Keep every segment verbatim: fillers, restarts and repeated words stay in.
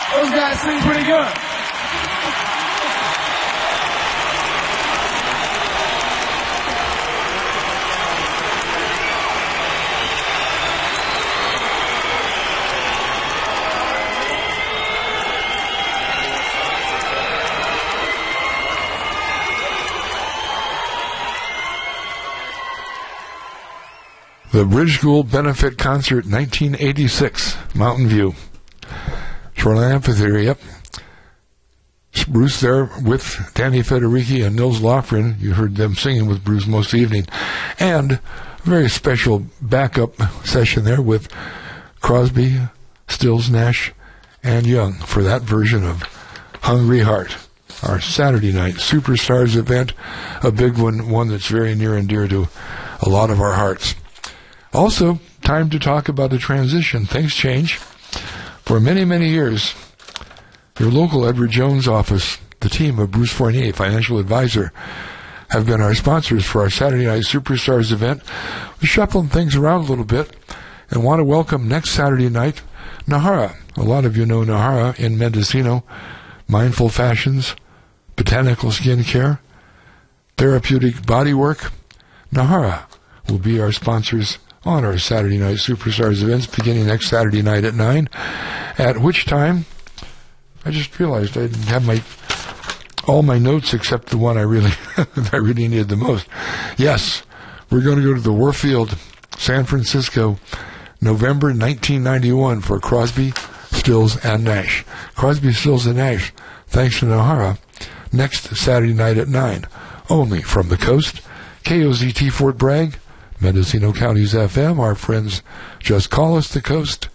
Those guys sing pretty good. The Bridge School Benefit Concert nineteen eighty-six, Mountain View. Shoreline Amphitheater, yep. Bruce there with Danny Federici and Nils Lofgren. You heard them singing with Bruce most evening. And a very special backup session there with Crosby, Stills, Nash, and Young for that version of Hungry Heart, our Saturday night Superstars event, a big one, one that's very near and dear to a lot of our hearts. Also, time to talk about the transition. Things change. For many, many years, your local Edward Jones office, the team of Bruce Fournier, financial advisor, have been our sponsors for our Saturday Night Superstars event. We're shuffling things around a little bit and want to welcome next Saturday night Nahara. A lot of you know Nahara in Mendocino. Mindful Fashions, Botanical Skincare, Therapeutic Body Work. Nahara will be our sponsors on our Saturday Night Superstars events beginning next Saturday night at nine, at which time I just realized I didn't have my all my notes except the one I really I really needed the most. Yes, we're going to go to the Warfield, San Francisco, November nineteen ninety-one for Crosby, Stills, and Nash. Crosby, Stills, and Nash, thanks to Nahara, next Saturday night at nine, only from the coast, K O Z T Fort Bragg, Mendocino County's F M, our friends Just Call Us the Coast.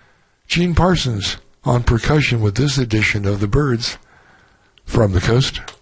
Gene Parsons on percussion with this edition of The Birds from the Coast.